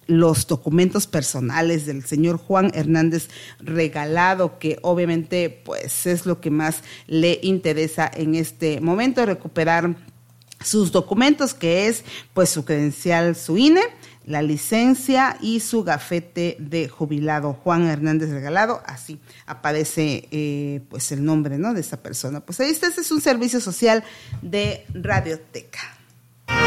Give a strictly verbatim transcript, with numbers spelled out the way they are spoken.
los documentos personales del señor Juan Hernández Regalado, que obviamente pues es lo que más le interesa en este momento, recuperar sus documentos, que es pues su credencial, su I N E, la licencia y su gafete de jubilado. Juan Hernández Regalado, así aparece eh, pues el nombre, ¿no?, de esta persona. Pues ahí está, este es un servicio social de Radioteca.